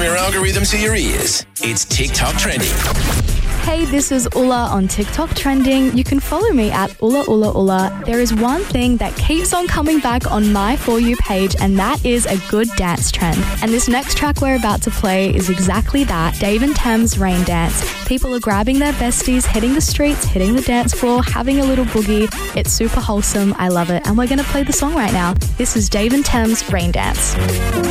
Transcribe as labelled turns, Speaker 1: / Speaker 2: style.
Speaker 1: your algorithm to your ears. It's TikTok Trending.
Speaker 2: Hey, this is Ulla on TikTok Trending. You can follow me at Ulla. There is one thing that keeps on coming back on my For You page, and that is a good dance trend. And this next track we're about to play is exactly that, Dave and Thames' Rain Dance. People are grabbing their besties, hitting the streets, hitting the dance floor, having a little boogie. It's super wholesome. I love it. And we're going to play the song right now. This is Dave and Thames' Rain Dance.